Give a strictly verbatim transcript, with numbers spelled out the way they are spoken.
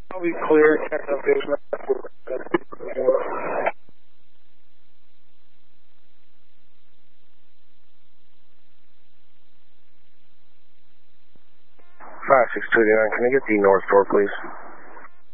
I'll be clear. Check up this. five six two nine, can I get the north door, please?